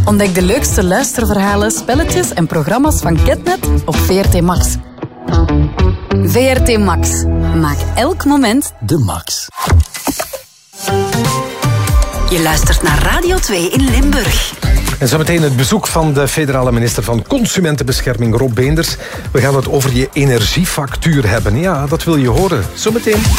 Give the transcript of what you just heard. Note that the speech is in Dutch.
Ontdek de leukste luisterverhalen, spelletjes en programma's van Ketnet op VRT Max. VRT Max. Maak elk moment de max. Je luistert naar Radio 2 in Limburg. En zometeen het bezoek van de federale minister van Consumentenbescherming, Rob Beenders. We gaan het over je energiefactuur hebben. Ja, dat wil je horen. Zometeen.